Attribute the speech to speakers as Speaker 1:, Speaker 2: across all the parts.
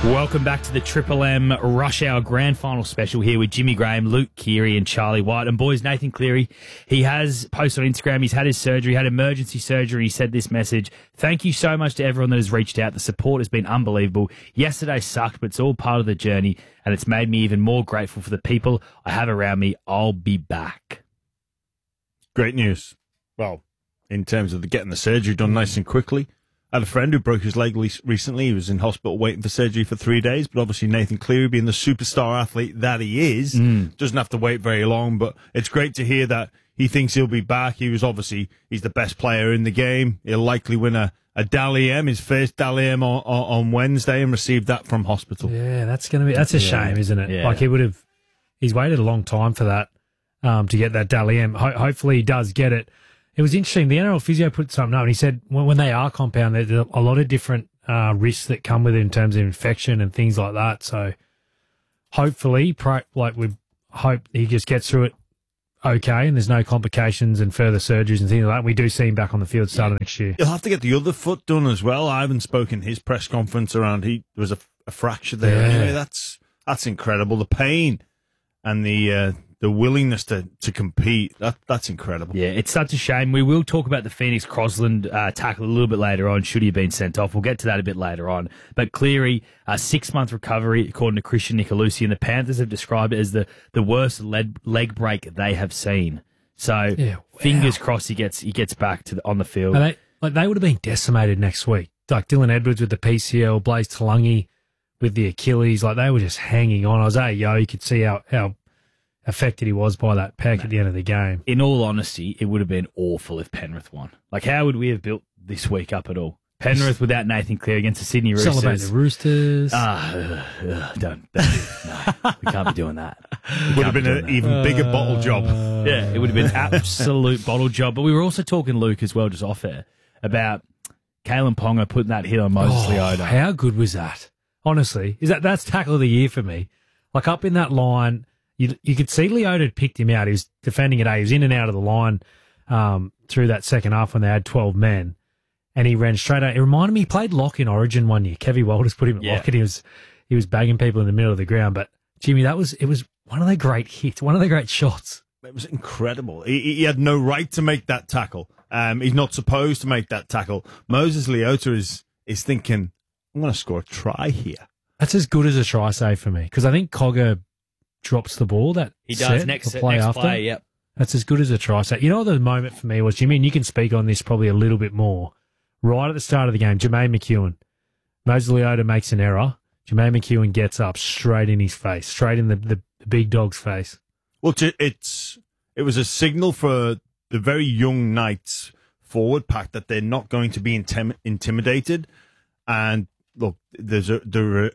Speaker 1: Welcome back to the Triple M Rush Hour Grand Final special here with Jimmy Graham, Luke Keary and Charlie White. And boys, Nathan Cleary, he has posted on Instagram, he's had his surgery, had emergency surgery. He said this message: thank you so much to everyone that has reached out. The support has been unbelievable. Yesterday sucked, but it's all part of the journey, and it's made me even more grateful for the people I have around me. I'll be back.
Speaker 2: Great news. Well, in terms of getting the surgery done nice and quickly. I had a friend who broke his leg recently. He was in hospital waiting for surgery for 3 days. But obviously Nathan Cleary, being the superstar athlete that he is, doesn't have to wait very long. But it's great to hear that he thinks he'll be back. He's the best player in the game. He'll likely win a Dally M, his first Dally M on Wednesday, and receive that from hospital.
Speaker 3: Yeah, that's a shame, isn't it?
Speaker 1: Yeah.
Speaker 3: Like he's waited a long time for that, to get that Dally M. Hopefully he does get it. It was interesting. The NRL physio put something up, and he said when they are compound, there's a lot of different risks that come with it in terms of infection and things like that. So hopefully, we hope he just gets through it okay, and there's no complications and further surgeries and things like that. We do see him back on the field starting next year.
Speaker 2: He'll have to get the other foot done as well. I haven't spoken his press conference around. There was a fracture there.
Speaker 3: Yeah.
Speaker 2: Anyway, that's incredible. The pain and the willingness to compete, that's incredible.
Speaker 1: Yeah, it's such a shame. We will talk about the Phoenix Crosland tackle a little bit later on, should he have been sent off. We'll get to that a bit later on. But Cleary, a 6-month recovery, according to Christian Nicolosi, and the Panthers have described it as the worst leg break they have seen. So fingers crossed he gets back on the field.
Speaker 3: And they would have been decimated next week. Like Dylan Edwards with the PCL, Blaze Talangi with the Achilles, like they were just hanging on. Isaiah Yeo, you could see how affected he was by that peck at the end of the game.
Speaker 1: In all honesty, it would have been awful if Penrith won. Like, how would we have built this week up at all? Penrith without Nathan Cleary against the Sydney Roosters.
Speaker 3: Celebrate the Roosters.
Speaker 1: Don't no, we can't be doing that.
Speaker 2: Would have been an even bigger bottle job.
Speaker 1: Yeah, it would have been an absolute bottle job. But we were also talking, Luke, as well, just off air, about Kalen Ponga putting that hit on Moses Leota.
Speaker 3: How good was that? Honestly, that's tackle of the year for me. Like up in that line, you could see Leota had picked him out. He was defending it. He was in and out of the line through that second half when they had 12 men, and he ran straight out. It reminded me, he played lock in Origin one year. Kevy Walters put him at lock, and he was bagging people in the middle of the ground. But Jimmy, it was one of the great hits, one of the great shots.
Speaker 2: It was incredible. He had no right to make that tackle. He's not supposed to make that tackle. Moses Leota is thinking, I'm going to score a try here.
Speaker 3: That's as good as a try save for me, because I think Cogger drops the ball that
Speaker 1: he does next play after. Yep.
Speaker 3: That's as good as a try. So, you know what the moment for me was, Jimmy, and you can speak on this probably a little bit more. Right at the start of the game, Jermaine McEwen, Moses Leota makes an error. Jermaine McEwen gets up straight in his face, straight in the big dog's face.
Speaker 2: Well, it was a signal for the very young Knights forward pack that they're not going to be intimidated. And look, there's a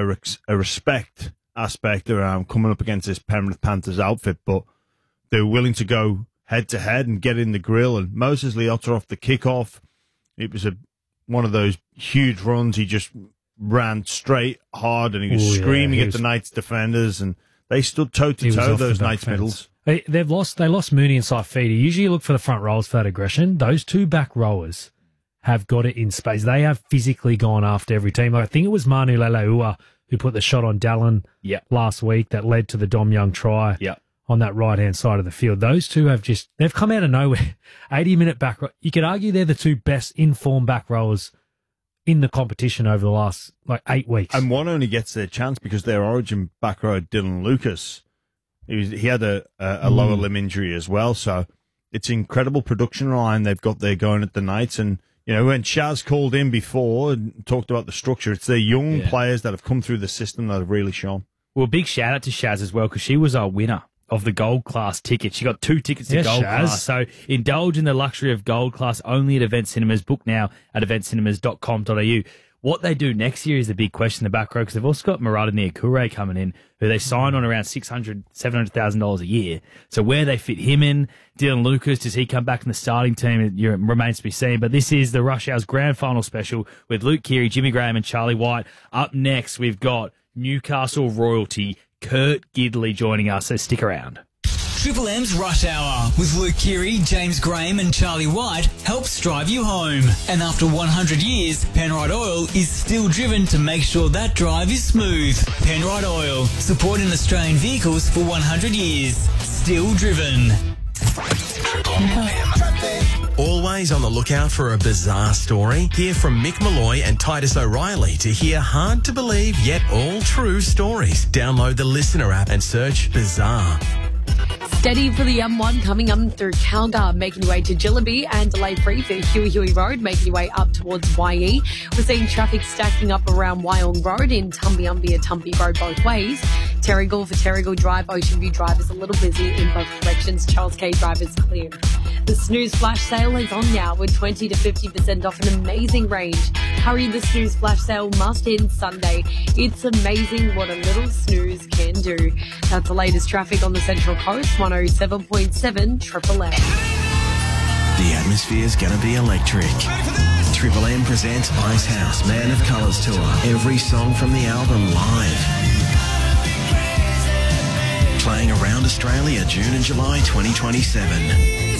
Speaker 2: respect aspect around coming up against this Penrith Panthers outfit, but they're willing to go head to head and get in the grill. And Moses Leota off the kickoff, it was one of those huge runs. He just ran straight hard, and he was screaming at the Knights defenders, and they stood toe to toe, those Knights middles.
Speaker 3: They lost Mooney and Saifidi. Usually you look for the front rowers for that aggression. Those two back rowers have got it in space. They have physically gone after every team. I think it was Manu Leilua who put the shot on Dallin last week that led to the Dom Young try on that right-hand side of the field. Those two they've come out of nowhere. 80-minute back row. You could argue they're the two best informed back rowers in the competition over the last 8 weeks.
Speaker 2: And one only gets their chance because their Origin back row, Dylan Lucas, he had a lower limb injury as well. So it's incredible production line they've got there going at the Knights. And you know, when Shaz called in before and talked about the structure, it's their young players that have come through the system that have really shown.
Speaker 1: Well, big shout out to Shaz as well, because she was our winner of the Gold Class ticket. She got 2 tickets to Gold Class. So indulge in the luxury of Gold Class only at Event Cinemas. Book now at eventcinemas.com.au. What they do next year is the big question in the back row, because they've also got Murata Niakure coming in, who they sign on around $600,000, $700,000 a year. So where they fit him in, Dylan Lucas, does he come back in the starting team? It remains to be seen. But this is the Rush Hour's Grand Final special with Luke Keary, Jimmy Graham and Charlie White. Up next, we've got Newcastle royalty Kurt Gidley joining us, so stick around.
Speaker 4: Triple M's Rush Hour with Luke Keary, James Graham and Charlie White helps drive you home. And after 100 years, Penrite Oil is still driven to make sure that drive is smooth. Penrite Oil, supporting Australian vehicles for 100 years. Still driven.
Speaker 5: Always on the lookout for a bizarre story? Hear from Mick Malloy and Titus O'Reilly to hear hard-to-believe yet all-true stories. Download the Listener app and search Bizarre.
Speaker 6: Steady for the M1 coming up through Calgar, making your way to Jillaby, and delay-free for Huey Road, making your way up towards YE. We're seeing traffic stacking up around Wyong Road in Tumbiumbia, Tumby Road both ways. Terrigal for Terrigal Drive, Ocean View Drive is a little busy in both directions. Charles K Drive is clear. The Snooze Flash Sale is on now with 20 to 50% off an amazing range. Hurry, the Snooze Flash Sale must end Sunday. It's amazing what a little snooze can do. That's the latest traffic on the Central Coast, 107.7 Triple M.
Speaker 5: The atmosphere's gonna be electric. Triple M presents Ice House Man of Colours Tour. Every song from the album live. Playing around Australia June and July 2027.